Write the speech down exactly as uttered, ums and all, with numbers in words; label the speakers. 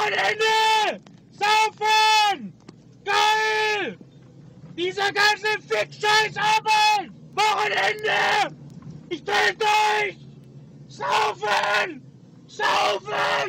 Speaker 1: Wochenende! Saufen! Geil! Dieser ganze Fick-Scheiß-Arbeit! Wochenende! Ich dreh durch! Saufen! Saufen!